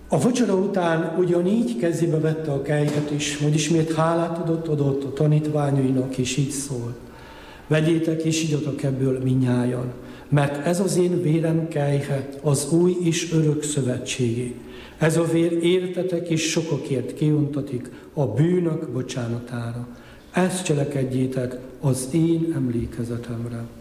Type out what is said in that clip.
A vacsora után ugyanígy kezébe vette a kejhet is, majd ismét hálát adott a tanítványainak, és így szól: vegyétek és igyatok ebből minnyájan, mert ez az én vérem kejhe, az új és örök szövetségé. Ez a vér értetek és sokakért kiontatik a bűnök bocsánatára. Ezt cselekedjétek az én emlékezetemre.